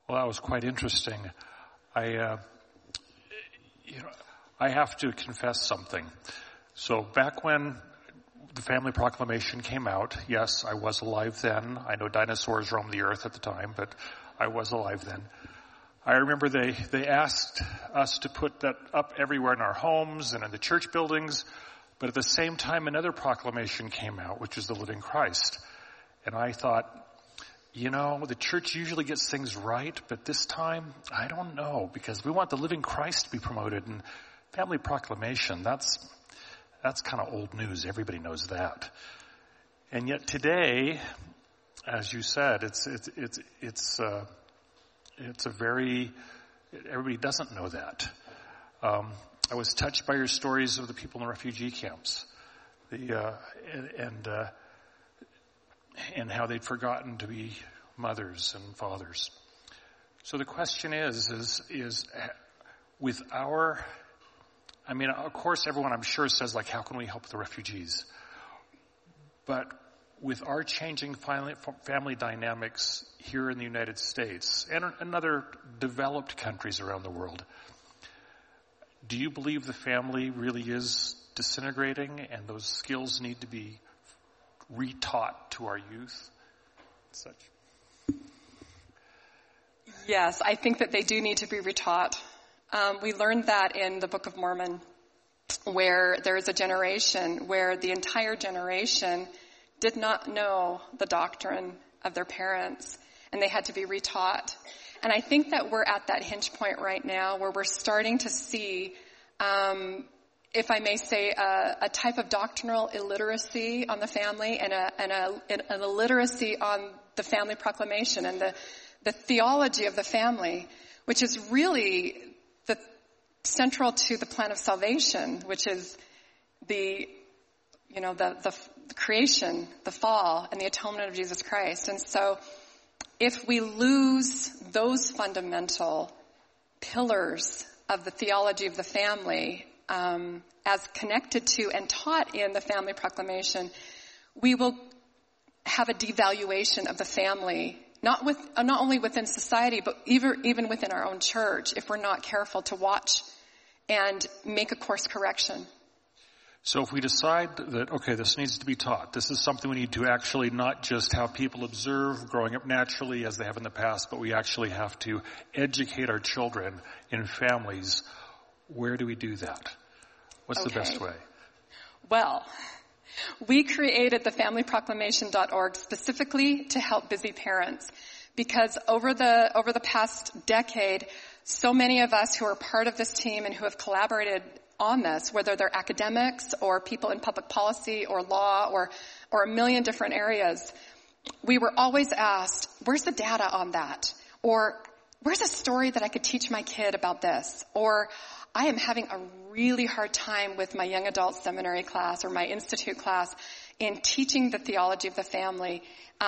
Well, that was quite interesting. I have to confess something. So back when the Family Proclamation came out, yes, I was alive then. I know dinosaurs roamed the earth at the time, but I was alive then. I remember they asked us to put that up everywhere in our homes and in the church buildings, but at the same time another proclamation came out, which is the Living Christ. And I thought, the church usually gets things right, but this time, I don't know, because we want the Living Christ to be promoted, and Family Proclamation, that's kind of old news. Everybody knows that. And yet today, as you said, everybody doesn't know that. I was touched by your stories of the people in the refugee camps, and how they'd forgotten to be mothers and fathers. So the question is with of course everyone I'm sure says, like, how can we help the refugees? But with our changing family dynamics here in the United States and in other developed countries around the world, do you believe the family really is disintegrating and those skills need to be retaught to our youth? Such. Yes, I think that they do need to be retaught. We learned that in the Book of Mormon, where there is a generation where the entire generation did not know the doctrine of their parents, and they had to be retaught. And I think that we're at that hinge point right now where we're starting to see, if I may say, a type of doctrinal illiteracy on the family and an illiteracy on the Family Proclamation and the theology of the family, which is really central to the plan of salvation, which is the creation, the fall, and the atonement of Jesus Christ. And so if we lose those fundamental pillars of the theology of the family, as connected to and taught in the Family Proclamation, we will have a devaluation of the family, not only within society, but even within our own church, if we're not careful to watch and make a course correction. So if we decide that, okay, this needs to be taught, this is something we need to actually not just have people observe growing up naturally as they have in the past, but we actually have to educate our children in families, where do we do that? What's the best way? Well, we created the familyproclamation.org specifically to help busy parents, because over the past decade, so many of us who are part of this team and who have collaborated on this, whether they're academics or people in public policy or law or a million different areas, we were always asked, where's the data on that? Or where's a story that I could teach my kid about this? Or I am having a really hard time with my young adult seminary class or my institute class in teaching the theology of the family.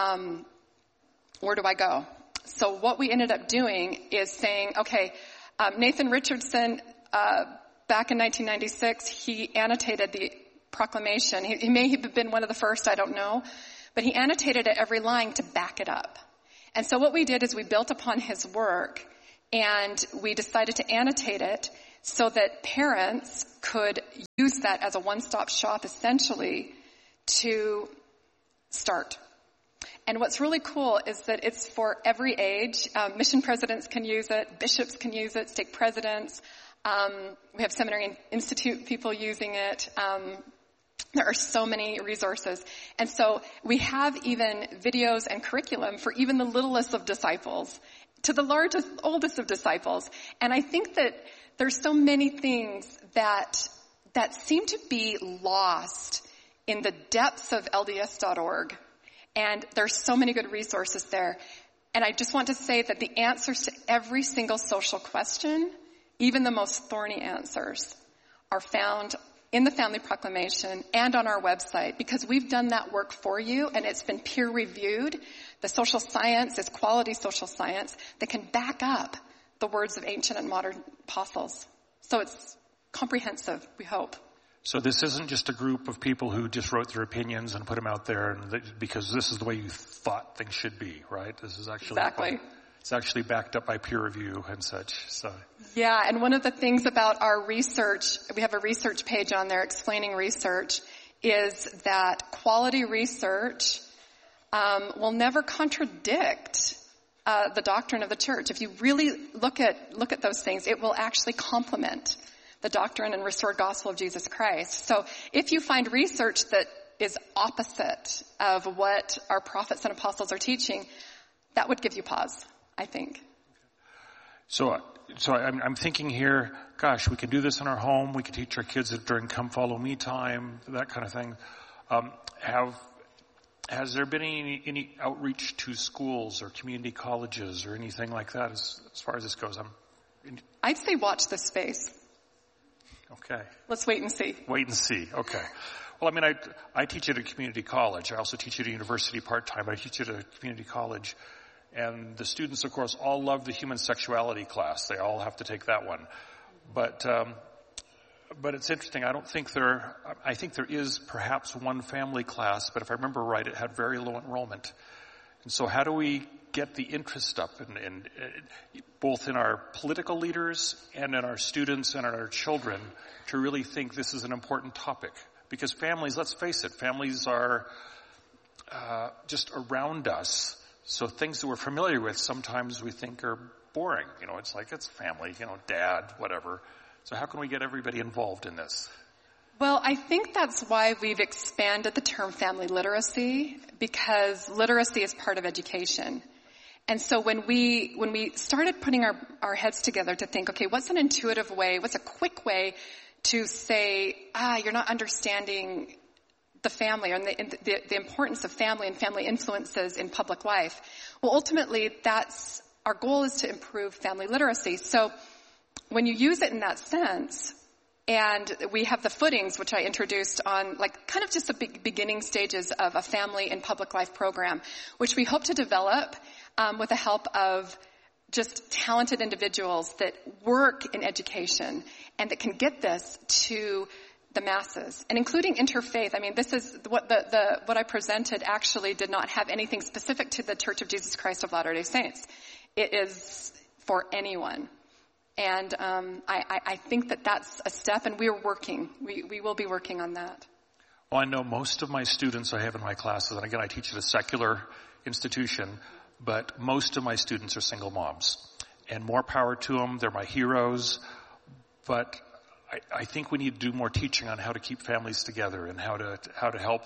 Where do I go? So what we ended up doing is saying, okay, Nathan Richardson, back in 1996, he annotated the proclamation. He may have been one of the first, I don't know, but he annotated it every line to back it up. And so what we did is we built upon his work, and we decided to annotate it so that parents could use that as a one-stop shop, essentially, to start. And what's really cool is that it's for every age. Mission presidents can use it, bishops can use it, stake presidents. We have seminary and institute people using it. There are so many resources. And so we have even videos and curriculum for even the littlest of disciples to the largest, oldest of disciples. And I think that there's so many things that seem to be lost in the depths of LDS.org. And there's so many good resources there. And I just want to say that the answers to every single social question, even the most thorny answers, are found in the Family Proclamation and on our website, because we've done that work for you and it's been peer reviewed. The social science is quality social science that can back up the words of ancient and modern apostles. So it's comprehensive, we hope. So this isn't just a group of people who just wrote their opinions and put them out there because this is the way you thought things should be, right? This is actually... Exactly. it's actually backed up by peer review and such. So yeah, and one of the things about our research, we have a research page on there explaining research, is that quality research will never contradict the doctrine of the church. If you really look at those things, it will actually complement the doctrine and restored gospel of Jesus Christ. So if you find research that is opposite of what our prophets and apostles are teaching, that would give you pause, I think. So I'm thinking here, gosh, we can do this in our home. We can teach our kids during Come Follow Me time, that kind of thing. Has there been any outreach to schools or community colleges or anything like that as far as this goes? I'd say watch this space. Okay. Let's wait and see. Wait and see. Okay. Well, I mean, I teach at a community college. I also teach at a university part-time. I teach at a community college. And the students, of course, all love the human sexuality class. They all have to take that one. But it's interesting. I think there is perhaps one family class, but if I remember right, it had very low enrollment. And so how do we get the interest up in both in our political leaders and in our students and in our children to really think this is an important topic? Because families, let's face it, families are just around us. So things that we're familiar with sometimes we think are boring. It's like it's family, dad, whatever. So how can we get everybody involved in this? Well, I think that's why we've expanded the term family literacy, because literacy is part of education. And so when we started putting our heads together to think, okay, what's an intuitive way, what's a quick way to say, you're not understanding the family and the importance of family and family influences in public life. Well, ultimately, our goal is to improve family literacy. So when you use it in that sense, and we have the footings, which I introduced on kind of just the beginning stages of a family and public life program, which we hope to develop with the help of just talented individuals that work in education and that can get this to the masses, and including interfaith. I mean, this is what what I presented actually did not have anything specific to the Church of Jesus Christ of Latter-day Saints. It is for anyone. And I think that's a step, and we're working. We will be working on that. Well, I know most of my students I have in my classes, and again, I teach at a secular institution, but most of my students are single moms. And more power to them. They're my heroes. But I think we need to do more teaching on how to keep families together and how to help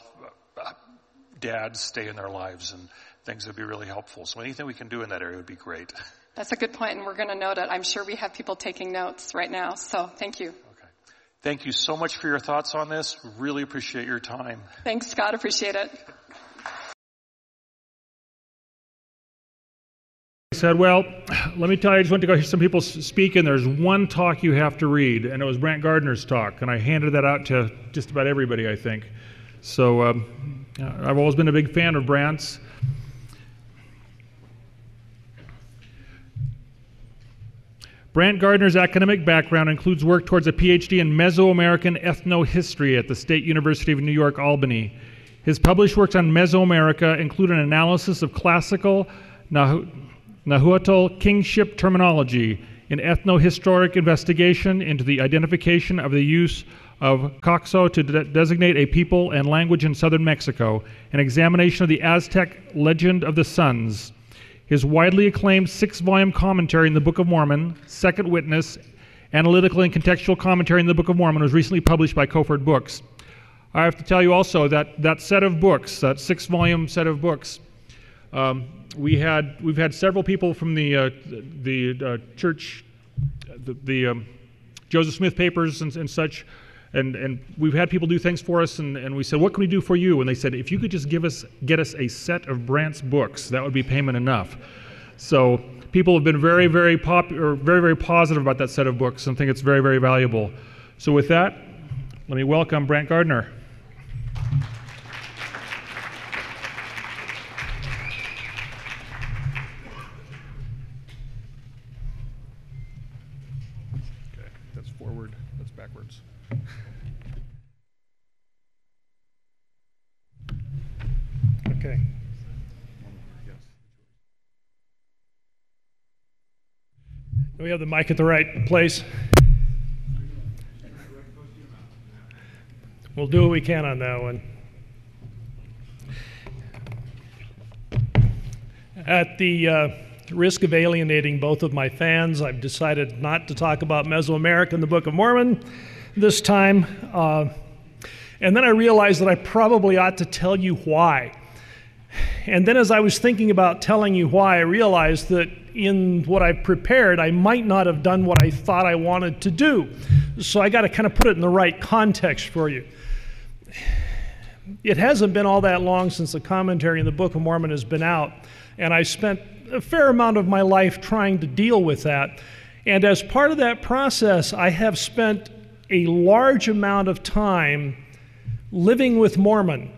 dads stay in their lives and things that would be really helpful. So anything we can do in that area would be great. That's a good point, and we're going to note it. I'm sure we have people taking notes right now, so thank you. Okay. Thank you so much for your thoughts on this. Really appreciate your time. Thanks, Scott. Appreciate it. I said, well, let me tell you, I just went to go hear some people speak, and there's one talk you have to read, and it was Brant Gardner's talk, and I handed that out to just about everybody, I think. So I've always been a big fan of Brant's. Brant Gardner's academic background includes work towards a PhD in Mesoamerican ethnohistory at the State University of New York, Albany. His published works on Mesoamerica include an analysis of classical Nahuatl kingship terminology, an ethnohistoric investigation into the identification of the use of Coxo to designate a people and language in southern Mexico, an examination of the Aztec legend of the suns. His widely acclaimed 6-volume commentary in the Book of Mormon, Second Witness, Analytical and Contextual Commentary in the Book of Mormon, was recently published by Kofort Books. I have to tell you also that set of books, that 6-volume set of books, we've had several people from the church, the Joseph Smith papers and such, and we've had people do things for us, and we said, what can we do for you? And they said, if you could just get us a set of Brant's books, that would be payment enough. So people have been very, very popular, very, very positive about that set of books and think it's very, very valuable. So with that, let me welcome Brant Gardner. Okay, that's forward, that's backwards. Okay. Do we have the mic at the right place? We'll do what we can on that one. At the risk of alienating both of my fans, I've decided not to talk about Mesoamerica and the Book of Mormon this time. And then I realized that I probably ought to tell you why. And then as I was thinking about telling you why, I realized that in what I've prepared, I might not have done what I thought I wanted to do. So I got to kind of put it in the right context for you. It hasn't been all that long since the commentary in the Book of Mormon has been out, and I spent a fair amount of my life trying to deal with that. And as part of that process, I have spent a large amount of time living with Mormon.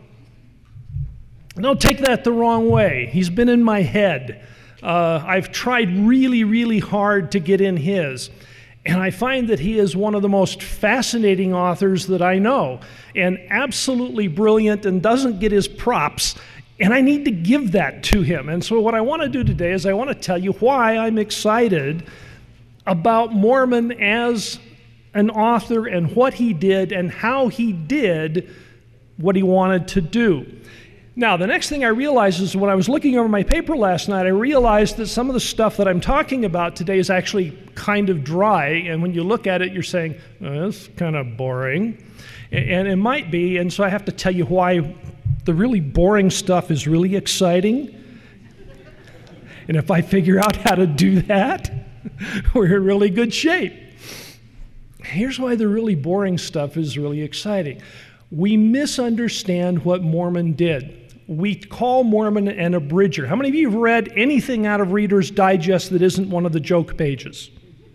Don't take that the wrong way. He's been in my head. I've tried really, really hard to get in his. And I find that he is one of the most fascinating authors that I know, and absolutely brilliant and doesn't get his props. And I need to give that to him. And so what I want to do today is I want to tell you why I'm excited about Mormon as an author and what he did and how he did what he wanted to do. Now, the next thing I realized is when I was looking over my paper last night, I realized that some of the stuff that I'm talking about today is actually kind of dry. And when you look at it, you're saying, oh, that's kind of boring. And it might be. And so I have to tell you why the really boring stuff is really exciting. And if I figure out how to do that, we're in really good shape. Here's why the really boring stuff is really exciting. We misunderstand what Mormon did. We call Mormon an abridger. How many of you have read anything out of Reader's Digest that isn't one of the joke pages?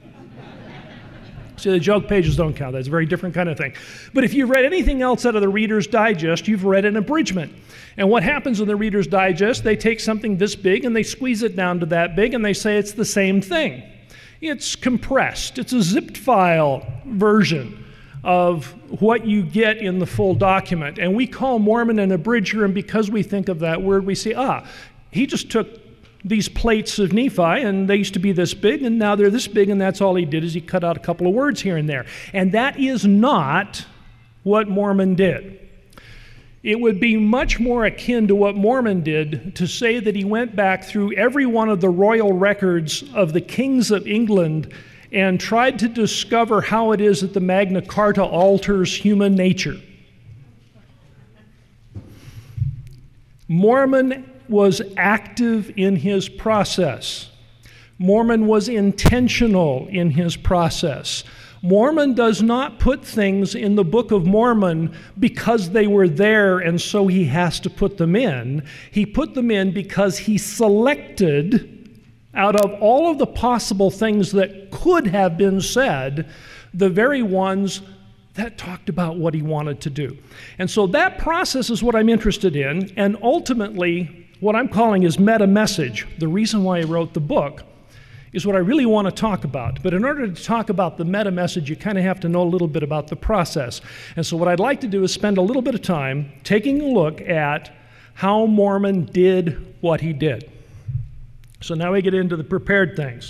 See, the joke pages don't count. That's a very different kind of thing. But if you've read anything else out of the Reader's Digest, you've read an abridgment. And what happens in the Reader's Digest, they take something this big and they squeeze it down to that big and they say it's the same thing. It's compressed. It's a zipped file version of what you get in the full document. And we call Mormon an abridger, and because we think of that word, we say, he just took these plates of Nephi, and they used to be this big, and now they're this big, and that's all he did is he cut out a couple of words here and there. And that is not what Mormon did. It would be much more akin to what Mormon did to say that he went back through every one of the royal records of the kings of England and tried to discover how it is that the Magna Carta alters human nature. Mormon was active in his process. Mormon was intentional in his process. Mormon does not put things in the Book of Mormon because they were there and so he has to put them in. He put them in because he selected out of all of the possible things that could have been said, the very ones that talked about what he wanted to do. And so that process is what I'm interested in, and ultimately what I'm calling is meta-message. The reason why I wrote the book is what I really want to talk about. But in order to talk about the meta-message, you kind of have to know a little bit about the process. And so what I'd like to do is spend a little bit of time taking a look at how Mormon did what he did. So now we get into the prepared things.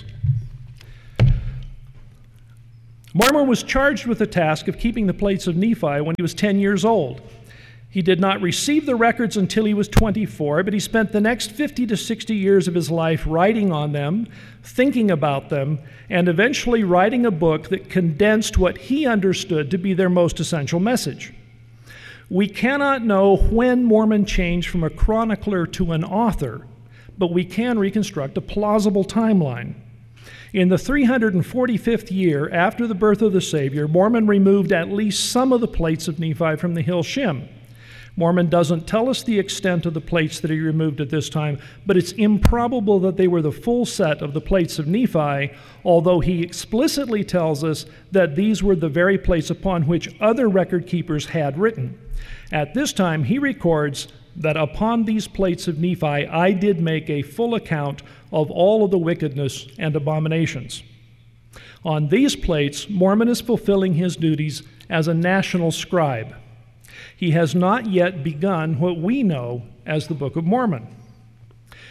Mormon was charged with the task of keeping the plates of Nephi when he was 10 years old. He did not receive the records until he was 24, but he spent the next 50 to 60 years of his life writing on them, thinking about them, and eventually writing a book that condensed what he understood to be their most essential message. We cannot know when Mormon changed from a chronicler to an author, but we can reconstruct a plausible timeline. In the 345th year after the birth of the Savior, Mormon removed at least some of the plates of Nephi from the hill Shim. Mormon doesn't tell us the extent of the plates that he removed at this time, but it's improbable that they were the full set of the plates of Nephi, although he explicitly tells us that these were the very plates upon which other record keepers had written. At this time, he records that upon these plates of Nephi I did make a full account of all of the wickedness and abominations. On these plates, Mormon is fulfilling his duties as a national scribe. He has not yet begun what we know as the Book of Mormon.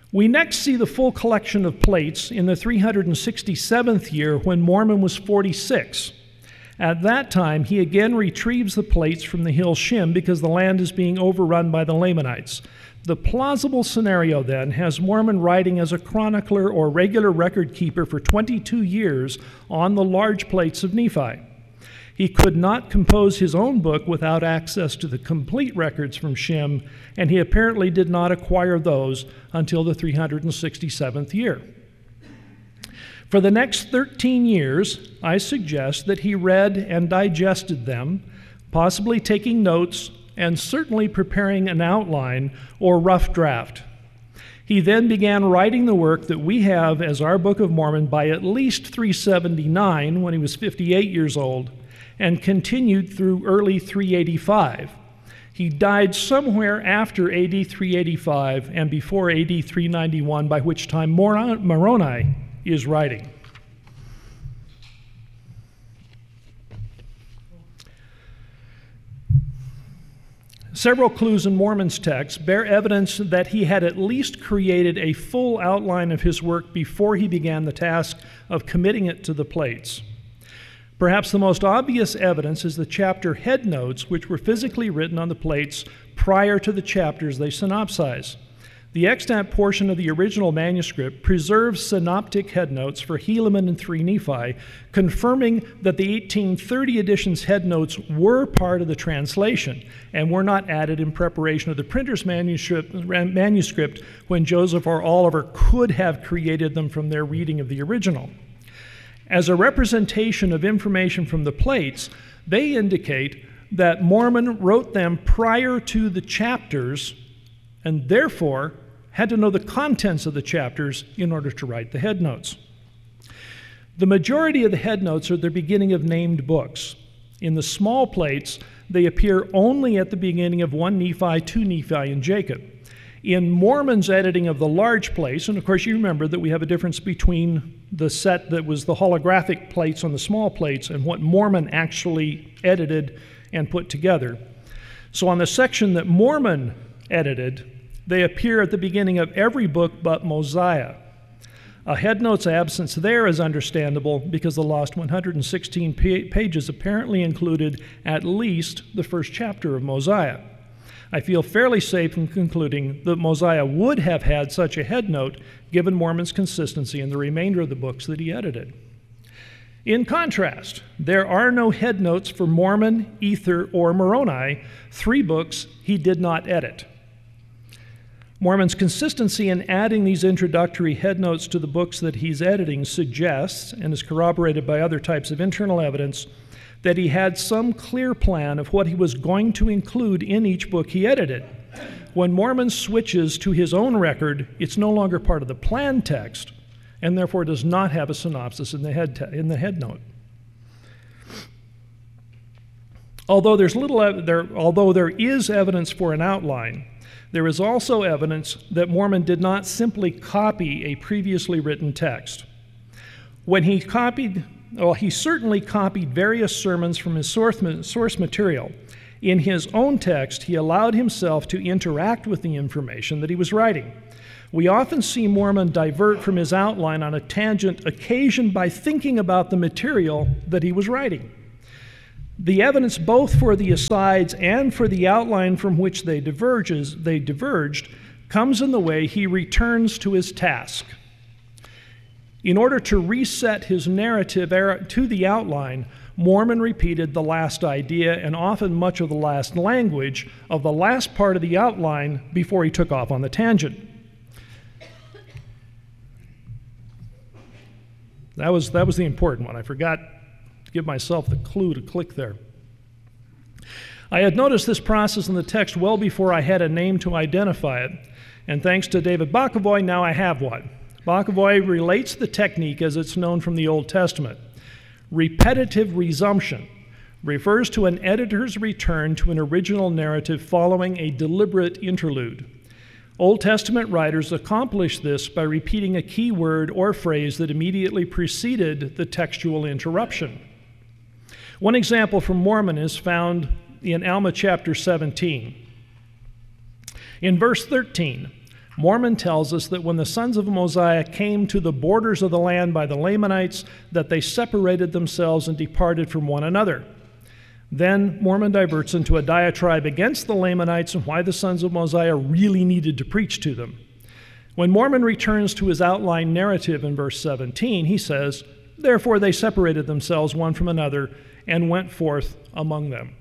We next see the full collection of plates in the 367th year when Mormon was 46. At that time, he again retrieves the plates from the hill Shim because the land is being overrun by the Lamanites. The plausible scenario then has Mormon writing as a chronicler or regular record keeper for 22 years on the large plates of Nephi. He could not compose his own book without access to the complete records from Shim, and he apparently did not acquire those until the 367th year. For the next 13 years, I suggest that he read and digested them, possibly taking notes and certainly preparing an outline or rough draft. He then began writing the work that we have as our Book of Mormon by at least 379, when he was 58 years old, and continued through early 385. He died somewhere after AD 385 and before AD 391, by which time Moroni is writing. Several clues in Mormon's text bear evidence that he had at least created a full outline of his work before he began the task of committing it to the plates. Perhaps the most obvious evidence is the chapter headnotes, which were physically written on the plates prior to the chapters they synopsize. The extant portion of the original manuscript preserves synoptic headnotes for Helaman and 3 Nephi, confirming that the 1830 edition's headnotes were part of the translation and were not added in preparation of the printer's manuscript when Joseph or Oliver could have created them from their reading of the original. As a representation of information from the plates, they indicate that Mormon wrote them prior to the chapters and therefore had to know the contents of the chapters in order to write the headnotes. The majority of the headnotes are the beginning of named books. In the small plates, they appear only at the beginning of 1 Nephi, 2 Nephi, and Jacob. In Mormon's editing of the large plates, and of course you remember that we have a difference between the set that was the holographic plates on the small plates and what Mormon actually edited and put together. So on the section that Mormon edited, they appear at the beginning of every book but Mosiah. A headnote's absence there is understandable because the lost 116 pages apparently included at least the first chapter of Mosiah. I feel fairly safe in concluding that Mosiah would have had such a headnote given Mormon's consistency in the remainder of the books that he edited. In contrast, there are no headnotes for Mormon, Ether, or Moroni, 3 books he did not edit. Mormon's consistency in adding these introductory headnotes to the books that he's editing suggests, and is corroborated by other types of internal evidence, that he had some clear plan of what he was going to include in each book he edited. When Mormon switches to his own record, it's no longer part of the planned text, and therefore does not have a synopsis in the headnote. Although there is evidence for an outline, there is also evidence that Mormon did not simply copy a previously written text. When he certainly copied various sermons from his source material. In his own text, he allowed himself to interact with the information that he was writing. We often see Mormon divert from his outline on a tangent occasioned by thinking about the material that he was writing. The evidence both for the asides and for the outline from which they diverged comes in the way he returns to his task. In order to reset his narrative to the outline, Mormon repeated the last idea and often much of the last language of the last part of the outline before he took off on the tangent. That was the important one. I forgot to give myself the clue to click there. I had noticed this process in the text well before I had a name to identify it, and thanks to David Bokovoy, now I have one. Bokovoy relates the technique as it's known from the Old Testament. Repetitive resumption refers to an editor's return to an original narrative following a deliberate interlude. Old Testament writers accomplished this by repeating a key word or phrase that immediately preceded the textual interruption. One example from Mormon is found in Alma chapter 17. In verse 13, Mormon tells us that when the sons of Mosiah came to the borders of the land by the Lamanites, that they separated themselves and departed from one another. Then Mormon diverts into a diatribe against the Lamanites and why the sons of Mosiah really needed to preach to them. When Mormon returns to his outline narrative in verse 17, he says, "Therefore they separated themselves one from another and went forth among them."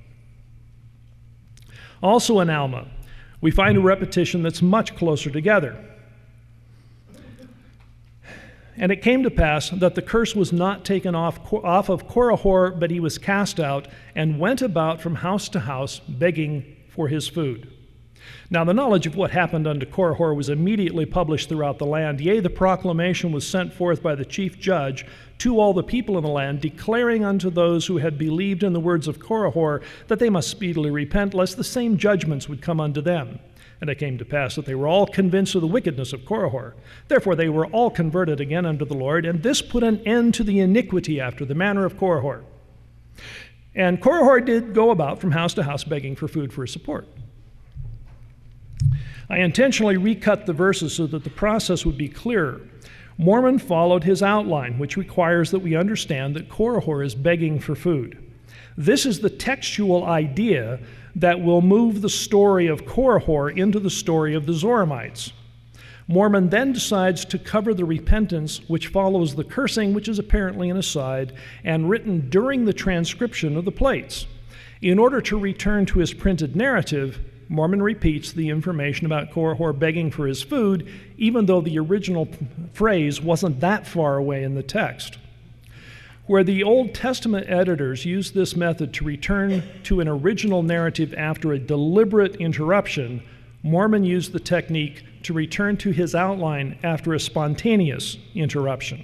Also in Alma, we find a repetition that's much closer together. "And it came to pass that the curse was not taken off of Korihor, but he was cast out and went about from house to house begging for his food." Now the knowledge of what happened unto Korihor was immediately published throughout the land. Yea, the proclamation was sent forth by the chief judge to all the people in the land, declaring unto those who had believed in the words of Korihor that they must speedily repent, lest the same judgments would come unto them. And it came to pass that they were all convinced of the wickedness of Korihor. Therefore they were all converted again unto the Lord, and this put an end to the iniquity after the manner of Korihor. And Korihor did go about from house to house begging for food for his support. I intentionally recut the verses so that the process would be clearer. Mormon followed his outline, which requires that we understand that Korihor is begging for food. This is the textual idea that will move the story of Korihor into the story of the Zoramites. Mormon then decides to cover the repentance which follows the cursing, which is apparently an aside, and written during the transcription of the plates. In order to return to his printed narrative, Mormon repeats the information about Korihor begging for his food, even though the original phrase wasn't that far away in the text. Where the Old Testament editors used this method to return to an original narrative after a deliberate interruption, Mormon used the technique to return to his outline after a spontaneous interruption.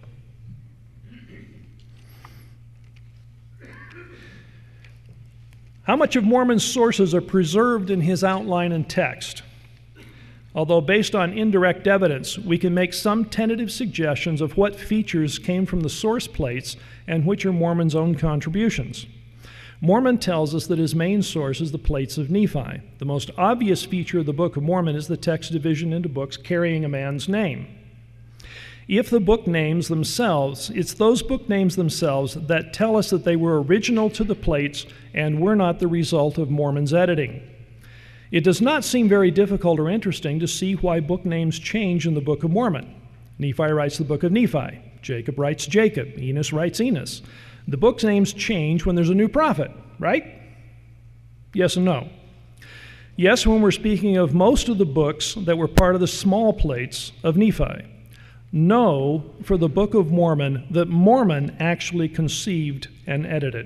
How much of Mormon's sources are preserved in his outline and text? Although based on indirect evidence, we can make some tentative suggestions of what features came from the source plates and which are Mormon's own contributions. Mormon tells us that his main source is the plates of Nephi. The most obvious feature of the Book of Mormon is the text division into books carrying a man's name. If the book names themselves, it's those book names themselves that tell us that they were original to the plates and were not the result of Mormon's editing. It does not seem very difficult or interesting to see why book names change in the Book of Mormon. Nephi writes the Book of Nephi. Jacob writes Jacob. Enos writes Enos. The book's names change when there's a new prophet, right? Yes and no. Yes, when we're speaking of most of the books that were part of the small plates of Nephi. No, for the Book of Mormon, that Mormon actually conceived and edited.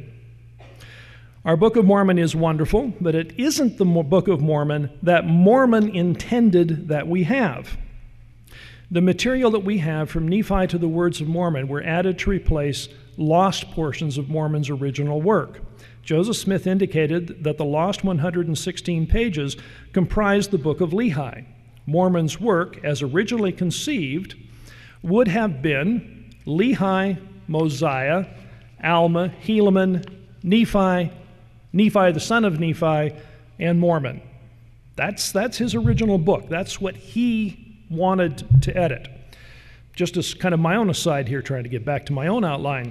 Our Book of Mormon is wonderful, but it isn't the Book of Mormon that Mormon intended that we have. The material that we have from Nephi to the Words of Mormon were added to replace lost portions of Mormon's original work. Joseph Smith indicated that the lost 116 pages comprised the Book of Lehi. Mormon's work, as originally conceived, would have been Lehi, Mosiah, Alma, Helaman, Nephi, Nephi the son of Nephi, and Mormon. That's his original book. That's what he wanted to edit. Just as kind of my own aside here, trying to get back to my own outline,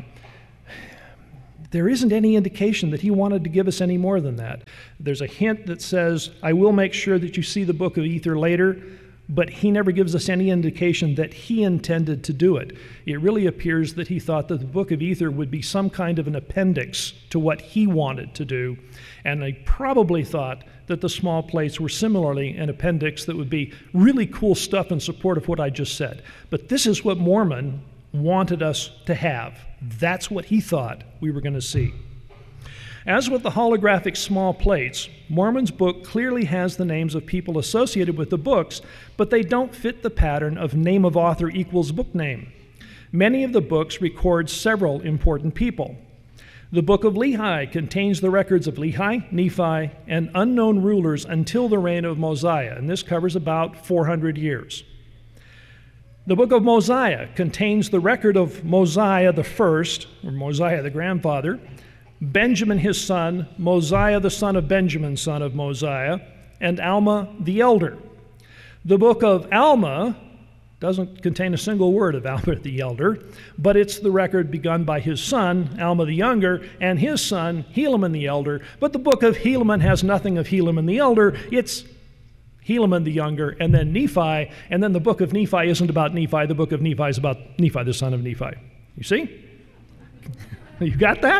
there isn't any indication that he wanted to give us any more than that. There's a hint that says, I will make sure that you see the Book of Ether later, but he never gives us any indication that he intended to do it. It really appears that he thought that the Book of Ether would be some kind of an appendix to what he wanted to do, and they probably thought that the small plates were similarly an appendix that would be really cool stuff in support of what I just said. But this is what Mormon wanted us to have. That's what he thought we were going to see. As with the holographic small plates, Mormon's book clearly has the names of people associated with the books, but they don't fit the pattern of name of author equals book name. Many of the books record several important people. The Book of Lehi contains the records of Lehi, Nephi, and unknown rulers until the reign of Mosiah, and this covers about 400 years. The Book of Mosiah contains the record of Mosiah the first, or Mosiah the grandfather, Benjamin his son, Mosiah the son of Benjamin, son of Mosiah, and Alma the elder. The book of Alma doesn't contain a single word of Alma the elder, but it's the record begun by his son, Alma the younger, and his son, Helaman the elder. But the book of Helaman has nothing of Helaman the elder. It's Helaman the younger, and then Nephi, and then the book of Nephi isn't about Nephi. The book of Nephi is about Nephi, the son of Nephi. You see? You got that?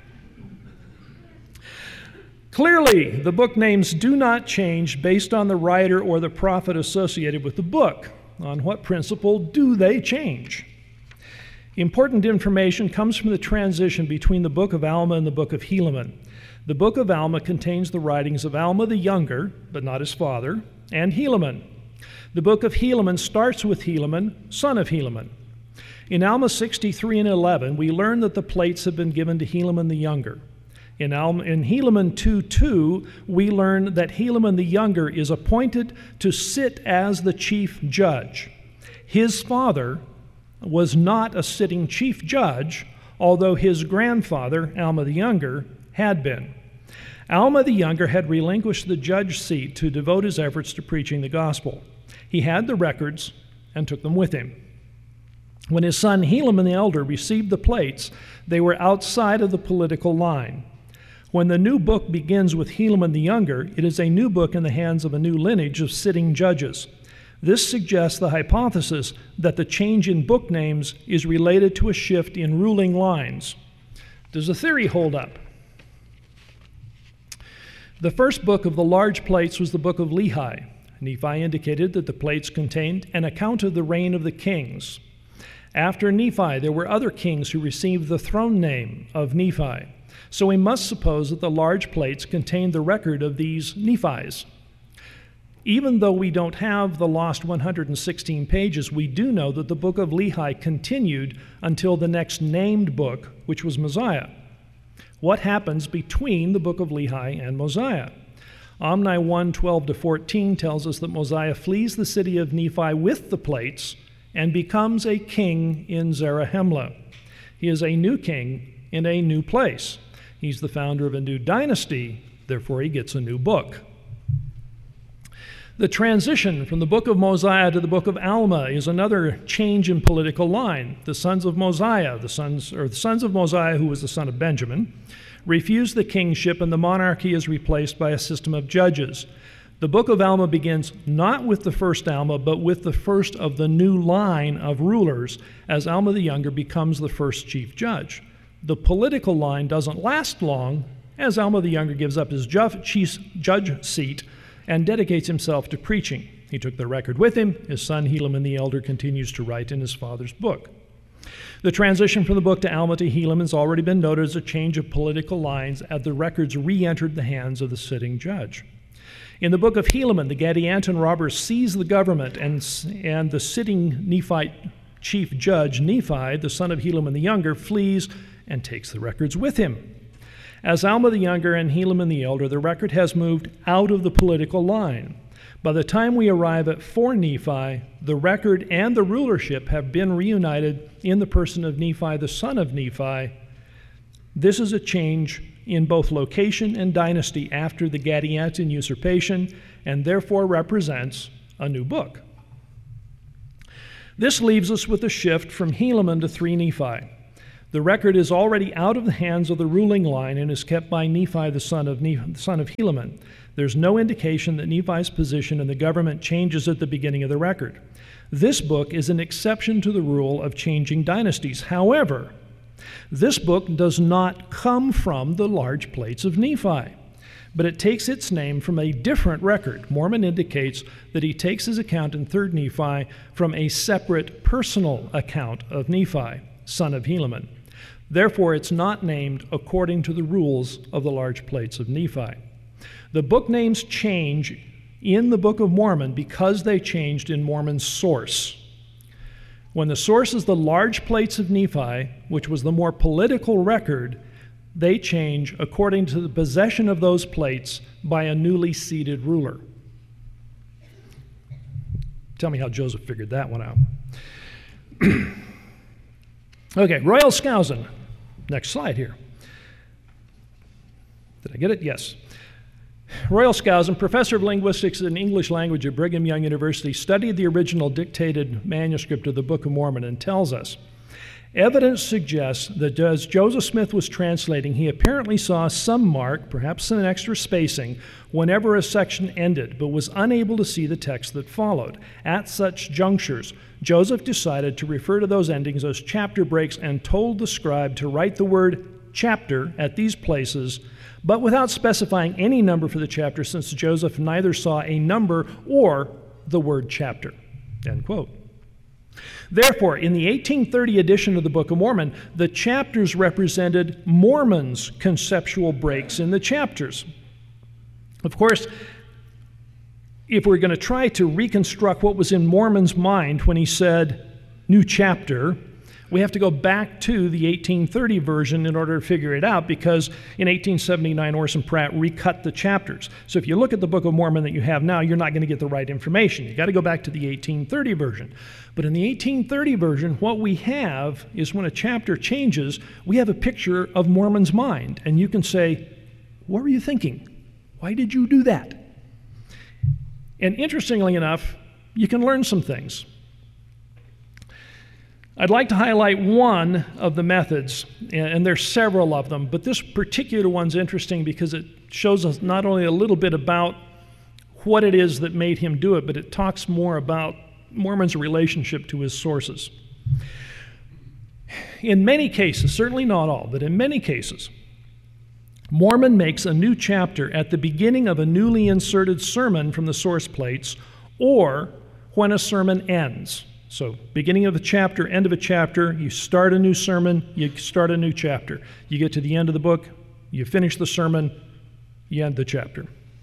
Clearly, the book names do not change based on the writer or the prophet associated with the book. On what principle do they change? Important information comes from the transition between the book of Alma and the book of Helaman. The book of Alma contains the writings of Alma the younger, but not his father, and Helaman. The book of Helaman starts with Helaman, son of Helaman. In Alma 63 and 11, we learn that the plates have been given to Helaman the younger. In Helaman 2:2, we learn that Helaman the younger is appointed to sit as the chief judge. His father was not a sitting chief judge, although his grandfather, Alma the younger, had been. Alma the younger had relinquished the judge seat to devote his efforts to preaching the gospel. He had the records and took them with him. When his son Helaman the elder received the plates, they were outside of the political line. When the new book begins with Helaman the younger, it is a new book in the hands of a new lineage of sitting judges. This suggests the hypothesis that the change in book names is related to a shift in ruling lines. Does the theory hold up? The first book of the large plates was the book of Lehi. Nephi indicated that the plates contained an account of the reign of the kings. After Nephi, there were other kings who received the throne name of Nephi. So we must suppose that the large plates contained the record of these Nephis. Even though we don't have the lost 116 pages, we do know that the book of Lehi continued until the next named book, which was Mosiah. What happens between the book of Lehi and Mosiah? Omni 1:12-14 tells us that Mosiah flees the city of Nephi with the plates and becomes a king in Zarahemla. He is a new king in a new place. He's the founder of a new dynasty, therefore he gets a new book. The transition from the book of Mosiah to the book of Alma is another change in political line. The sons of Mosiah, the sons of Mosiah, who was the son of Benjamin, refused the kingship, and the monarchy is replaced by a system of judges. The book of Alma begins not with the first Alma, but with the first of the new line of rulers, as Alma the younger becomes the first chief judge. The political line doesn't last long, as Alma the younger gives up his chief judge seat and dedicates himself to preaching. He took the record with him. His son Helaman the elder continues to write in his father's book. The transition from the book to Alma to Helaman has already been noted as a change of political lines as the records re-entered the hands of the sitting judge. In the book of Helaman, the Gadianton robbers seize the government, and the sitting Nephite chief judge, Nephi, the son of Helaman the younger, flees and takes the records with him. As Alma the younger and Helaman the elder, the record has moved out of the political line. By the time we arrive at 4 Nephi, the record and the rulership have been reunited in the person of Nephi, the son of Nephi. This is a change in both location and dynasty after the Gadianton usurpation, and therefore represents a new book. This leaves us with a shift from Helaman to 3 Nephi. The record is already out of the hands of the ruling line and is kept by Nephi, the son of Helaman. There's no indication that Nephi's position in the government changes at the beginning of the record. This book is an exception to the rule of changing dynasties. However, this book does not come from the large plates of Nephi, but it takes its name from a different record. Mormon indicates that he takes his account in 3 Nephi from a separate personal account of Nephi, son of Helaman. Therefore, it's not named according to the rules of the large plates of Nephi. The book names change in the Book of Mormon because they changed in Mormon's source. When the source is the large plates of Nephi, which was the more political record, they change according to the possession of those plates by a newly seated ruler. Tell me how Joseph figured that one out. Okay, Royal Skousen. Next slide here. Did I get it? Yes. Royal Skousen, professor of linguistics and English language at Brigham Young University, studied the original dictated manuscript of the Book of Mormon and tells us, evidence suggests that as Joseph Smith was translating, he apparently saw some mark, perhaps an extra spacing, whenever a section ended, but was unable to see the text that followed. At such junctures, Joseph decided to refer to those endings as chapter breaks and told the scribe to write the word chapter at these places, but without specifying any number for the chapter, since Joseph neither saw a number or the word chapter. End quote. Therefore, in the 1830 edition of the Book of Mormon, the chapters represented Mormon's conceptual breaks in the chapters. Of course, if we're going to try to reconstruct what was in Mormon's mind when he said new chapter, we have to go back to the 1830 version in order to figure it out, because in 1879 Orson Pratt recut the chapters. So if you look at the Book of Mormon that you have now, you're not going to get the right information. You've got to go back to the 1830 version. But in the 1830 version, what we have is when a chapter changes, we have a picture of Mormon's mind. And you can say, what were you thinking? Why did you do that? And interestingly enough, you can learn some things. I'd like to highlight one of the methods, and there's several of them, but this particular one's interesting because it shows us not only a little bit about what it is that made him do it, but it talks more about Mormon's relationship to his sources. In many cases, certainly not all, but in many cases, Mormon makes a new chapter at the beginning of a newly inserted sermon from the source plates, or when a sermon ends. So, beginning of a chapter, end of a chapter, you start a new sermon, you start a new chapter. You get to the end of the book, you finish the sermon, you end the chapter.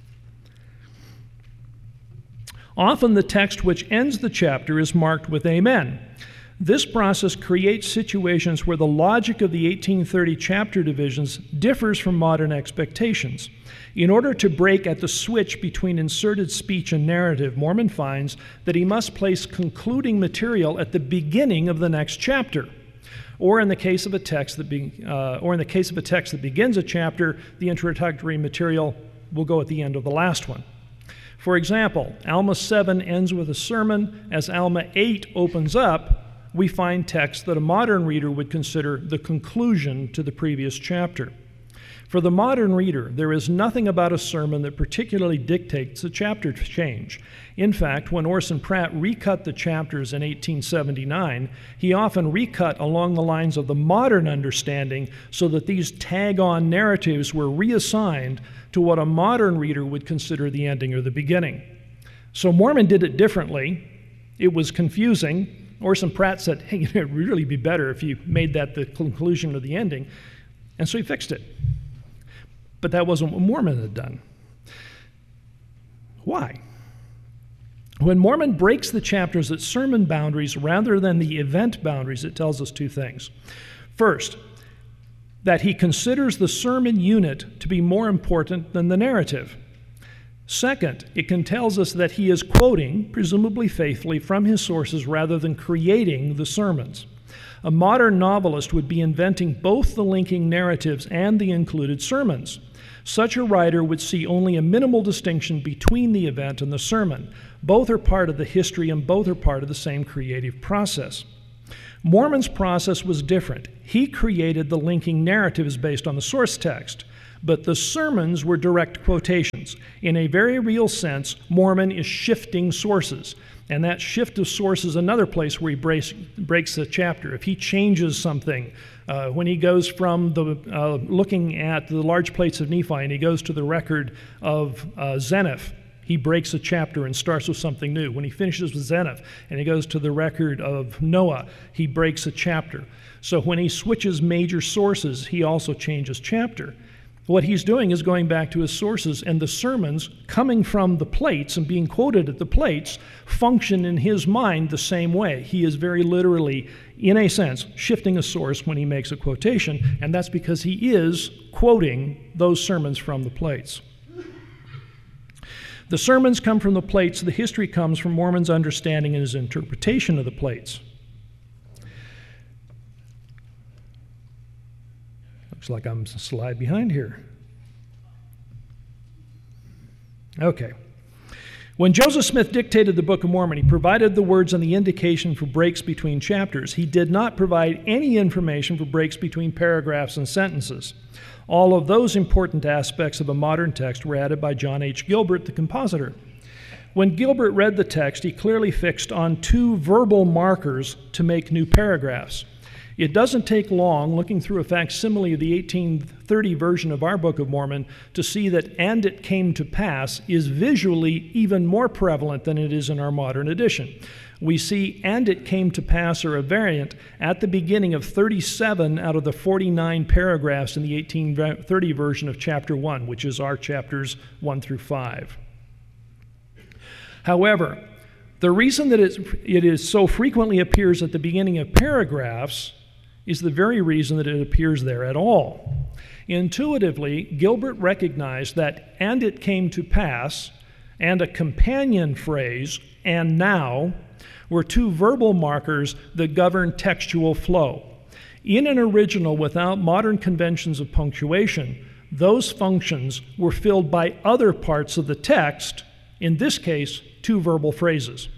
Often the text which ends the chapter is marked with Amen. This process creates situations where the logic of the 1830 chapter divisions differs from modern expectations. In order to break at the switch between inserted speech and narrative, Mormon finds that he must place concluding material at the beginning of the next chapter, or in the case of a text that begins a chapter, the introductory material will go at the end of the last one. For example, Alma 7 ends with a sermon. As Alma 8 opens up, we find text that a modern reader would consider the conclusion to the previous chapter. For the modern reader, there is nothing about a sermon that particularly dictates a chapter change. In fact, when Orson Pratt recut the chapters in 1879, he often recut along the lines of the modern understanding so that these tag-on narratives were reassigned to what a modern reader would consider the ending or the beginning. So Mormon did it differently. It was confusing. Orson Pratt said, hey, it would really be better if you made that the conclusion or the ending. And so he fixed it. But that wasn't what Mormon had done. Why? When Mormon breaks the chapters at sermon boundaries rather than the event boundaries, it tells us two things. First, that he considers the sermon unit to be more important than the narrative. Second, it tells us that he is quoting, presumably faithfully, from his sources rather than creating the sermons. A modern novelist would be inventing both the linking narratives and the included sermons. Such a writer would see only a minimal distinction between the event and the sermon. Both are part of the history and both are part of the same creative process. Mormon's process was different. He created the linking narratives based on the source text, but the sermons were direct quotations. In a very real sense, Mormon is shifting sources. And that shift of source is another place where he breaks the chapter. If he changes something, when he goes from looking at the large plates of Nephi and he goes to the record of Zeniff, he breaks a chapter and starts with something new. When he finishes with Zeniff and he goes to the record of Noah, he breaks a chapter. So when he switches major sources, he also changes chapter. What he's doing is going back to his sources, and the sermons coming from the plates and being quoted at the plates function in his mind the same way. He is very literally, in a sense, shifting a source when he makes a quotation, and that's because he is quoting those sermons from the plates. The sermons come from the plates, the history comes from Mormon's understanding and his interpretation of the plates. Looks like I'm a slide behind here. Okay. When Joseph Smith dictated the Book of Mormon, he provided the words and the indication for breaks between chapters. He did not provide any information for breaks between paragraphs and sentences. All of those important aspects of a modern text were added by John H. Gilbert, the compositor. When Gilbert read the text, he clearly fixed on 2 verbal markers to make new paragraphs. It doesn't take long, looking through a facsimile of the 1830 version of our Book of Mormon, to see that "and it came to pass" is visually even more prevalent than it is in our modern edition. We see "and it came to pass" or a variant at the beginning of 37 out of the 49 paragraphs in the 1830 version of chapter 1, which is our chapters 1 through 5. However, the reason that it is so frequently appears at the beginning of paragraphs is the very reason that it appears there at all. Intuitively, Gilbert recognized that "and it came to pass" and a companion phrase, "and now," were 2 verbal markers that govern textual flow. In an original without modern conventions of punctuation, those functions were filled by other parts of the text, in this case, 2 verbal phrases.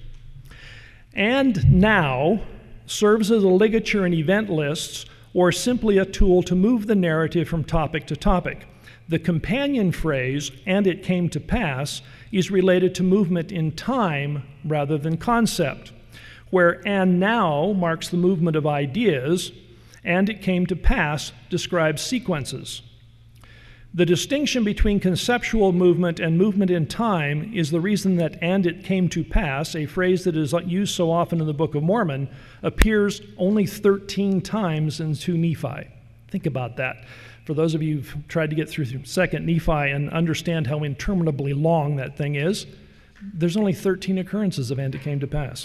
"And now" serves as a ligature in event lists or simply a tool to move the narrative from topic to topic. The companion phrase, "and it came to pass," is related to movement in time rather than concept, where "and now" marks the movement of ideas, "and it came to pass" describes sequences. The distinction between conceptual movement and movement in time is the reason that "and it came to pass," a phrase that is used so often in the Book of Mormon, appears only 13 times in 2 Nephi. Think about that. For those of you who've tried to get through 2nd Nephi and understand how interminably long that thing is, there's only 13 occurrences of "and it came to pass."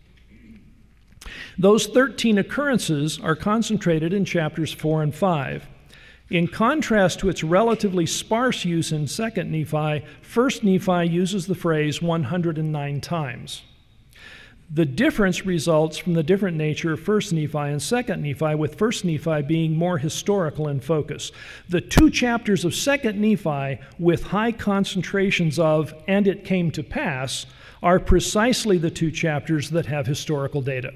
Those 13 occurrences are concentrated in chapters 4 and 5. In contrast to its relatively sparse use in 2nd Nephi, 1st Nephi uses the phrase 109 times. The difference results from the different nature of 1st Nephi and 2nd Nephi, with 1st Nephi being more historical in focus. The 2 chapters of 2nd Nephi, with high concentrations of "and it came to pass," are precisely the 2 chapters that have historical data.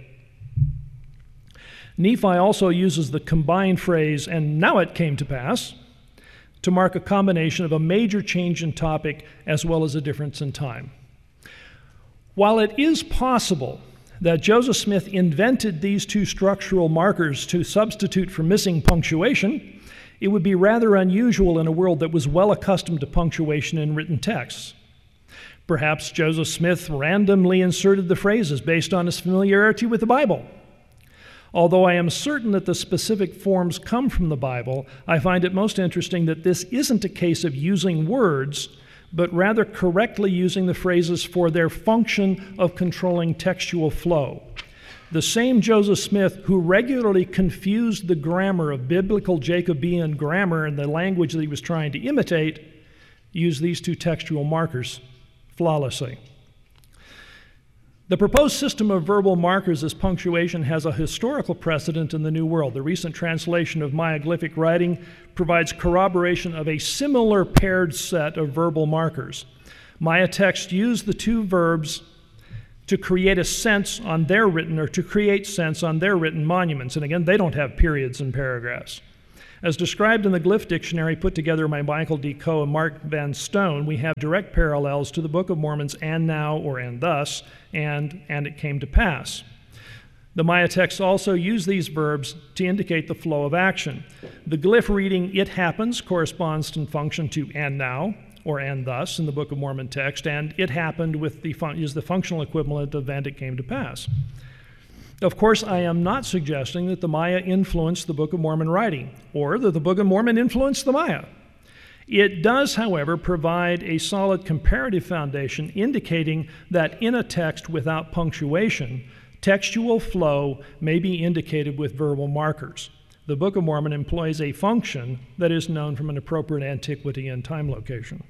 Nephi also uses the combined phrase "and now it came to pass" to mark a combination of a major change in topic as well as a difference in time. While it is possible that Joseph Smith invented these 2 structural markers to substitute for missing punctuation, it would be rather unusual in a world that was well accustomed to punctuation in written texts. Perhaps Joseph Smith randomly inserted the phrases based on his familiarity with the Bible. Although I am certain that the specific forms come from the Bible, I find it most interesting that this isn't a case of using words, but rather correctly using the phrases for their function of controlling textual flow. The same Joseph Smith who regularly confused the grammar of biblical Jacobean grammar and the language that he was trying to imitate used these 2 textual markers flawlessly. The proposed system of verbal markers as punctuation has a historical precedent in the New World. The recent translation of Maya glyphic writing provides corroboration of a similar paired set of verbal markers. Maya texts use the 2 verbs to create a sense on their written, or to create sense on their written monuments. And again, they don't have periods and paragraphs. As described in the Glyph Dictionary put together by Michael D. Coe and Mark Van Stone, we have direct parallels to the Book of Mormon's "and now" or "and thus," and it came to pass. The Maya texts also use these verbs to indicate the flow of action. The glyph reading "it happens" corresponds in function to "and now" or "and thus" in the Book of Mormon text, and "it happened" is the functional equivalent of "and it came to pass." Of course, I am not suggesting that the Maya influenced the Book of Mormon writing, or that the Book of Mormon influenced the Maya. It does, however, provide a solid comparative foundation indicating that in a text without punctuation, textual flow may be indicated with verbal markers. The Book of Mormon employs a function that is known from an appropriate antiquity and time location.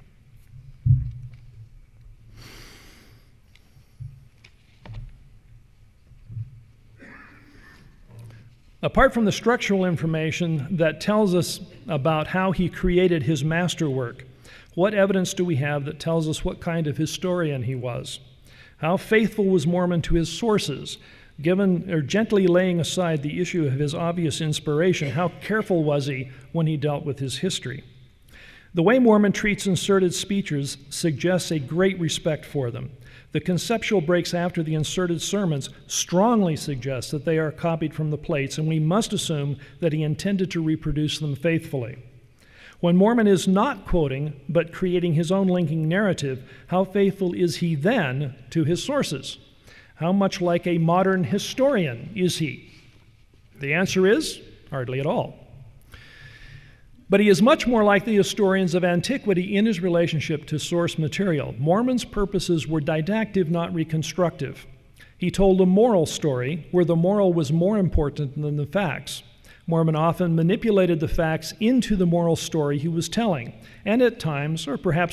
Apart from the structural information that tells us about how he created his masterwork, What evidence do we have that tells us what kind of historian he was? How faithful was Mormon to his sources? Given or gently laying aside the issue of his obvious inspiration, how careful was he when he dealt with his history? The way Mormon treats inserted speeches suggests a great respect for them. The conceptual breaks after the inserted sermons strongly suggest that they are copied from the plates, and we must assume that he intended to reproduce them faithfully. When Mormon is not quoting, but creating his own linking narrative, how faithful is he then to his sources? How much like a modern historian is he? The answer is hardly at all. But he is much more like the historians of antiquity in his relationship to source material. Mormon's purposes were didactic, not reconstructive. He told a moral story where the moral was more important than the facts. Mormon often manipulated the facts into the moral story he was telling, and at times, or perhaps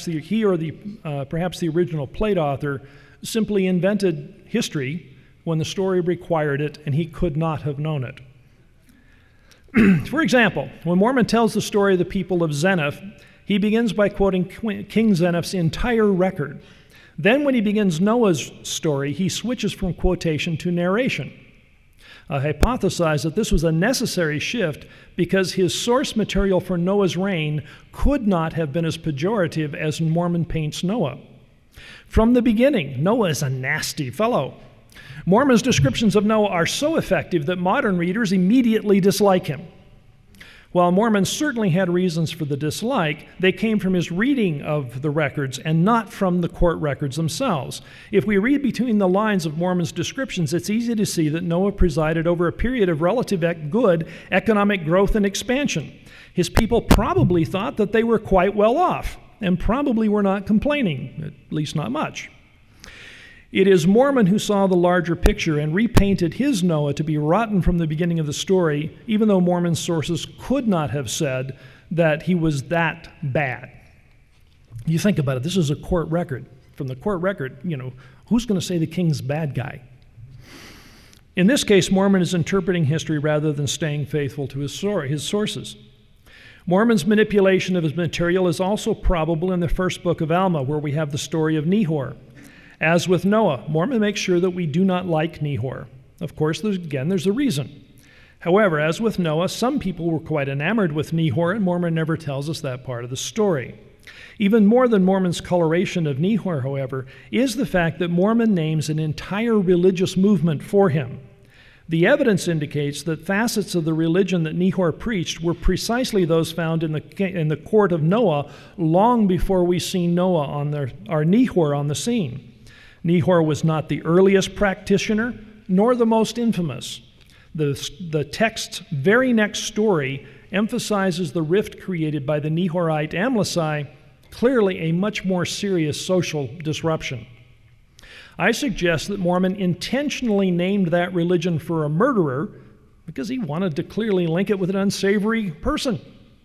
the original plate author simply invented history when the story required it and he could not have known it. For example, when Mormon tells the story of the people of Zeniff, he begins by quoting King Zeniff's entire record. Then when he begins Noah's story, he switches from quotation to narration. I hypothesize that this was a necessary shift because his source material for Noah's reign could not have been as pejorative as Mormon paints Noah. From the beginning, Noah is a nasty fellow. Mormon's descriptions of Noah are so effective that modern readers immediately dislike him. While Mormon certainly had reasons for the dislike, they came from his reading of the records and not from the court records themselves. If we read between the lines of Mormon's descriptions, it's easy to see that Noah presided over a period of relative good economic growth and expansion. His people probably thought that they were quite well off and probably were not complaining, at least not much. It is Mormon who saw the larger picture and repainted his Noah to be rotten from the beginning of the story, even though Mormon sources could not have said that he was that bad. You think about it, this is a court record. From the court record, who's going to say the king's bad guy? In this case, Mormon is interpreting history rather than staying faithful to his sources. Mormon's manipulation of his material is also probable in the first book of Alma, where we have the story of Nehor. As with Noah, Mormon makes sure that we do not like Nehor. Of course, there's a reason. However, as with Noah, some people were quite enamored with Nehor, and Mormon never tells us that part of the story. Even more than Mormon's coloration of Nehor, however, is the fact that Mormon names an entire religious movement for him. The evidence indicates that facets of the religion that Nehor preached were precisely those found in the court of Noah long before we see Nehor on the scene. Nehor was not the earliest practitioner, nor the most infamous. The text's very next story emphasizes the rift created by the Nehorite Amlici, clearly a much more serious social disruption. I suggest that Mormon intentionally named that religion for a murderer because he wanted to clearly link it with an unsavory person.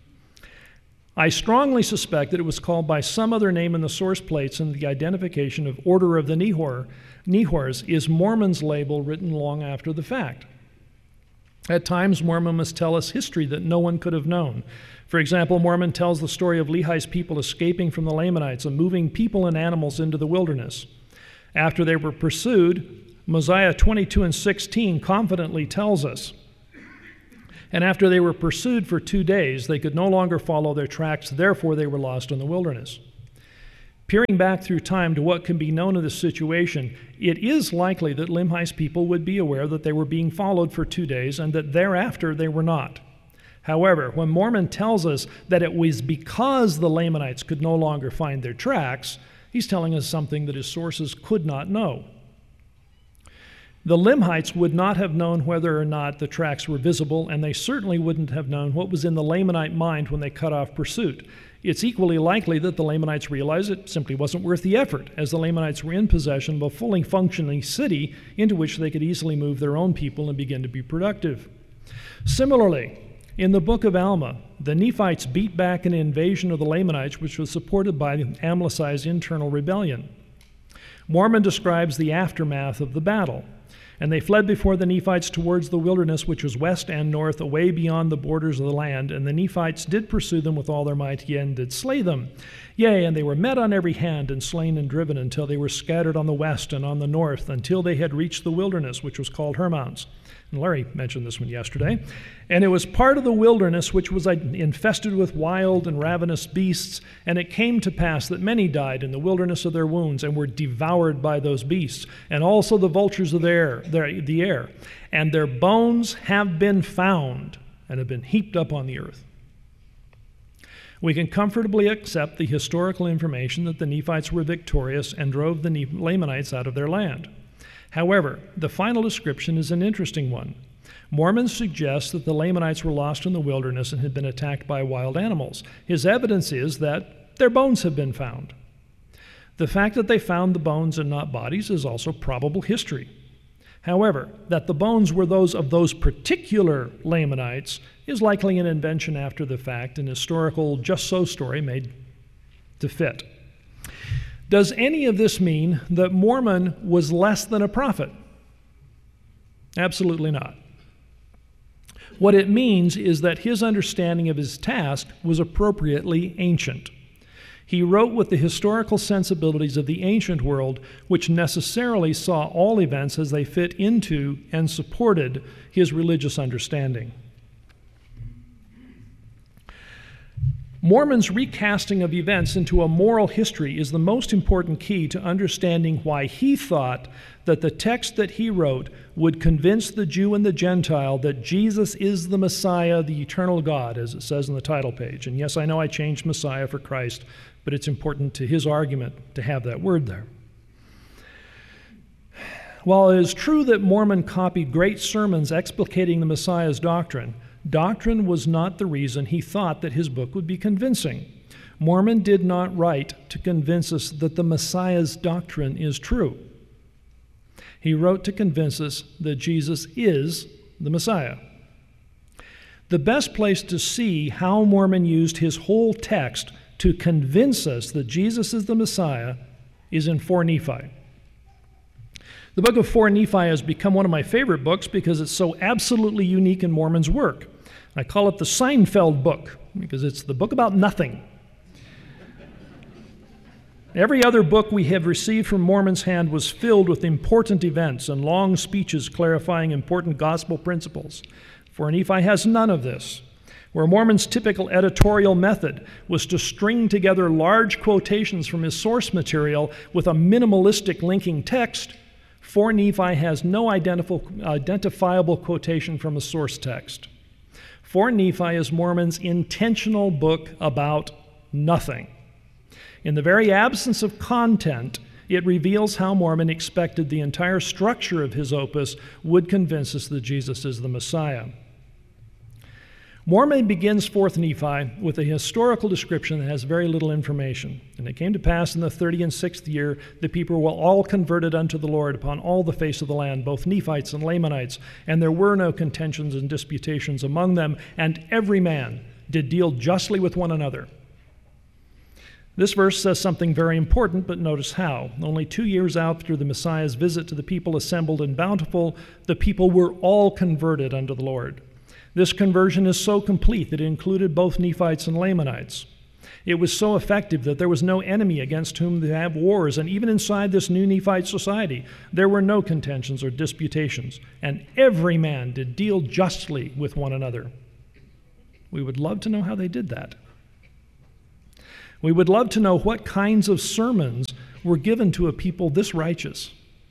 I strongly suspect that it was called by some other name in the source plates, and the identification of Order of the Nehors is Mormon's label written long after the fact. At times, Mormon must tell us history that no one could have known. For example, Mormon tells the story of Lehi's people escaping from the Lamanites and moving people and animals into the wilderness. After they were pursued, Mosiah 22:16 confidently tells us, and after they were pursued for 2 days, they could no longer follow their tracks, therefore they were lost in the wilderness. Peering back through time to what can be known of this situation, it is likely that Limhi's people would be aware that they were being followed for 2 days and that thereafter they were not. However, when Mormon tells us that it was because the Lamanites could no longer find their tracks, he's telling us something that his sources could not know. The Limhites would not have known whether or not the tracks were visible, and they certainly wouldn't have known what was in the Lamanite mind when they cut off pursuit. It's equally likely that the Lamanites realized it simply wasn't worth the effort, as the Lamanites were in possession of a fully functioning city into which they could easily move their own people and begin to be productive. Similarly, in the book of Alma, the Nephites beat back an invasion of the Lamanites, which was supported by Amlici's internal rebellion. Mormon describes the aftermath of the battle. And they fled before the Nephites towards the wilderness, which was west and north, away beyond the borders of the land. And the Nephites did pursue them with all their might, and did slay them. Yea, and they were met on every hand, and slain and driven, until they were scattered on the west and on the north, until they had reached the wilderness, which was called Hermons. And Larry mentioned this one yesterday. And it was part of the wilderness which was infested with wild and ravenous beasts. And it came to pass that many died in the wilderness of their wounds, and were devoured by those beasts, and also the vultures of the air. And their bones have been found, and have been heaped up on the earth. We can comfortably accept the historical information that the Nephites were victorious and drove the Lamanites out of their land. However, the final description is an interesting one. Mormon suggests that the Lamanites were lost in the wilderness and had been attacked by wild animals. His evidence is that their bones have been found. The fact that they found the bones and not bodies is also probable history. However, that the bones were those of those particular Lamanites is likely an invention after the fact, an historical just-so story made to fit. Does any of this mean that Mormon was less than a prophet? Absolutely not. What it means is that his understanding of his task was appropriately ancient. He wrote with the historical sensibilities of the ancient world, which necessarily saw all events as they fit into and supported his religious understanding. Mormon's recasting of events into a moral history is the most important key to understanding why he thought that the text that he wrote would convince the Jew and the Gentile that Jesus is the Messiah, the eternal God, as it says in the title page. And yes, I know I changed Messiah for Christ, but it's important to his argument to have that word there. While it is true that Mormon copied great sermons explicating the Messiah's doctrine, doctrine was not the reason he thought that his book would be convincing. Mormon did not write to convince us that the Messiah's doctrine is true. He wrote to convince us that Jesus is the Messiah. The best place to see how Mormon used his whole text to convince us that Jesus is the Messiah is in 4 Nephi. The book of 4 Nephi has become one of my favorite books because it's so absolutely unique in Mormon's work. I call it the Seinfeld book because it's the book about nothing. Every other book we have received from Mormon's hand was filled with important events and long speeches clarifying important gospel principles. 4 Nephi has none of this. Where Mormon's typical editorial method was to string together large quotations from his source material with a minimalistic linking text, 4 Nephi has no identifiable quotation from a source text. 4 Nephi is Mormon's intentional book about nothing. In the very absence of content, it reveals how Mormon expected the entire structure of his opus would convince us that Jesus is the Messiah. Mormon begins 4th Nephi with a historical description that has very little information. And it came to pass in the 36th year, the people were all converted unto the Lord upon all the face of the land, both Nephites and Lamanites, and there were no contentions and disputations among them, and every man did deal justly with one another. This verse says something very important, but notice how. Only 2 years after the Messiah's visit to the people assembled in Bountiful, the people were all converted unto the Lord. This conversion is so complete that it included both Nephites and Lamanites. It was so effective that there was no enemy against whom to have wars, and even inside this new Nephite society, there were no contentions or disputations, and every man did deal justly with one another. We would love to know how they did that. We would love to know what kinds of sermons were given to a people this righteous.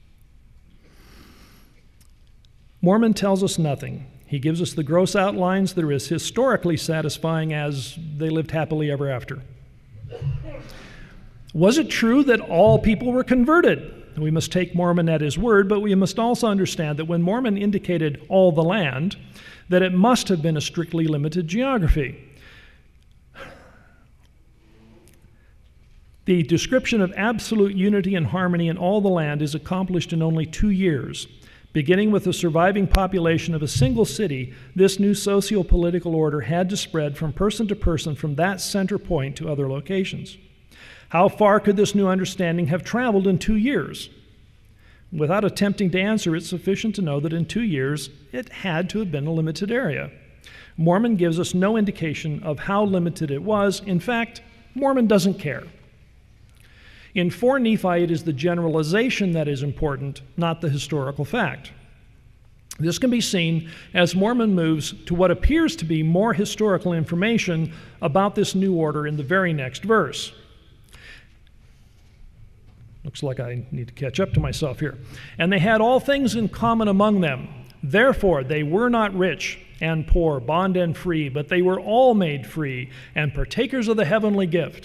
Mormon tells us nothing. He gives us the gross outlines that are as historically satisfying as they lived happily ever after. Was it true that all people were converted? We must take Mormon at his word, but we must also understand that when Mormon indicated all the land, that it must have been a strictly limited geography. The description of absolute unity and harmony in all the land is accomplished in only 2 years. Beginning with the surviving population of a single city, this new socio-political order had to spread from person to person from that center point to other locations. How far could this new understanding have traveled in 2 years? Without attempting to answer, it's sufficient to know that in 2 years, it had to have been a limited area. Mormon gives us no indication of how limited it was. In fact, Mormon doesn't care. In 4 Nephi, it is the generalization that is important, not the historical fact. This can be seen as Mormon moves to what appears to be more historical information about this new order in the very next verse. Looks like I need to catch up to myself here. And they had all things in common among them. Therefore, they were not rich and poor, bond and free, but they were all made free and partakers of the heavenly gift.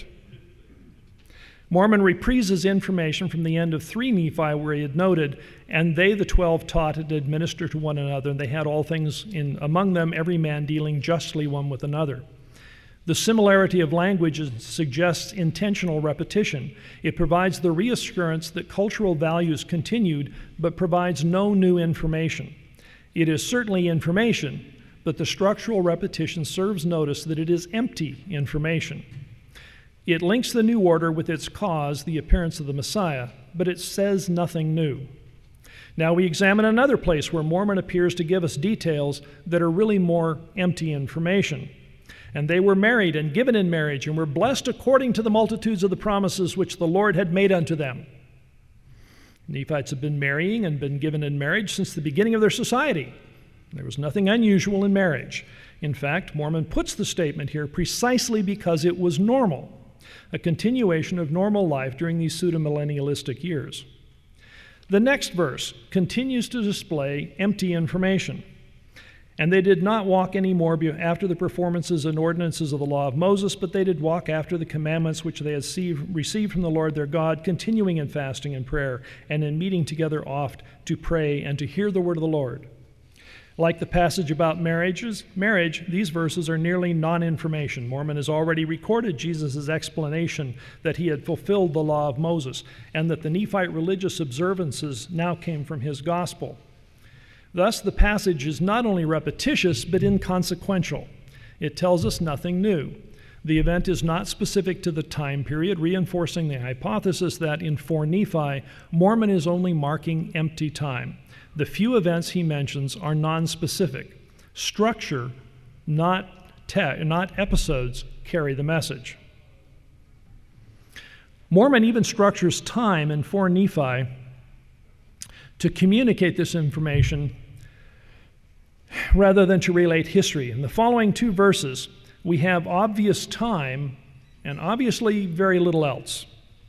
Mormon reprises information from the end of 3 Nephi where he had noted, and they, the 12, taught and administered to one another, and they had all things among them, every man dealing justly one with another. The similarity of languages suggests intentional repetition. It provides the reassurance that cultural values continued, but provides no new information. It is certainly information, but the structural repetition serves notice that it is empty information. It links the new order with its cause, the appearance of the Messiah, but it says nothing new. Now we examine another place where Mormon appears to give us details that are really more empty information. And they were married and given in marriage and were blessed according to the multitudes of the promises which the Lord had made unto them. Nephites have been marrying and been given in marriage since the beginning of their society. There was nothing unusual in marriage. In fact, Mormon puts the statement here precisely because it was normal, a continuation of normal life during these pseudo-millennialistic years. The next verse continues to display empty information. And they did not walk any more after the performances and ordinances of the law of Moses, but they did walk after the commandments which they had received from the Lord their God, continuing in fasting and prayer, and in meeting together oft to pray and to hear the word of the Lord. Like the passage about marriage, these verses are nearly non-information. Mormon has already recorded Jesus' explanation that he had fulfilled the law of Moses, and that the Nephite religious observances now came from his gospel. Thus, the passage is not only repetitious, but inconsequential. It tells us nothing new. The event is not specific to the time period, reinforcing the hypothesis that in 4 Nephi, Mormon is only marking empty time. The few events he mentions are non-specific. Structure, not episodes, carry the message. Mormon even structures time in 4 Nephi to communicate this information rather than to relate history. In the following 2 verses, we have obvious time and obviously very little else.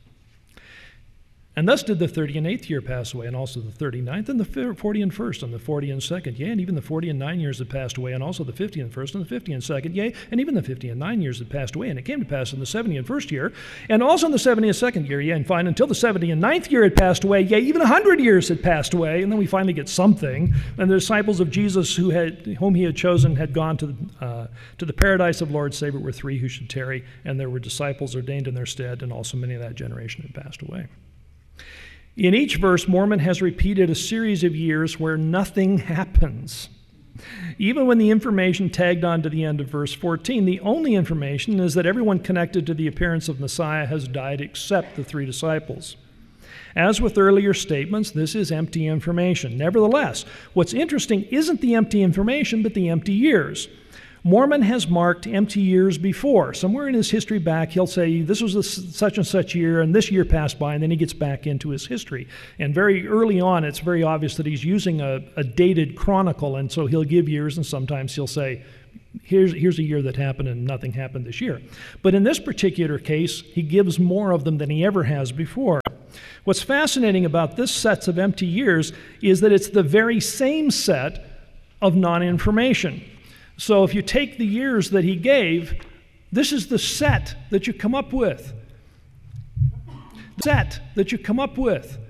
And thus did the 30 and 8th year pass away, and also the 39th, and the 40 and 1st, and the 40 and 2nd, yea, and even the 40 and 9 years had passed away, and also the 50 and 1st, and the 50 and 2nd, yea, and even the 50 and 9 years had passed away. And it came to pass in the 70 and 1st year, and also in the 70 and 2nd year, yea, and fine, until the 70 and 9th year had passed away, yea, even 100 years had passed away, and then we finally get something. And the disciples of Jesus whom he had chosen had gone to the paradise of Lord, save it were 3 who should tarry, and there were disciples ordained in their stead, and also many of that generation had passed away. In each verse, Mormon has repeated a series of years where nothing happens. Even when the information tagged on to the end of verse 14, the only information is that everyone connected to the appearance of Messiah has died except the 3 disciples. As with earlier statements, this is empty information. Nevertheless, what's interesting isn't the empty information, but the empty years. Mormon has marked empty years before. Somewhere in his history back, he'll say, this was a such and such year, and this year passed by, and then he gets back into his history. And very early on, it's very obvious that he's using a dated chronicle, and so he'll give years, and sometimes he'll say, here's a year that happened, and nothing happened this year. But in this particular case, he gives more of them than he ever has before. What's fascinating about this set of empty years is that it's the very same set of non-information. So if you take the years that he gave, this is the set that you come up with.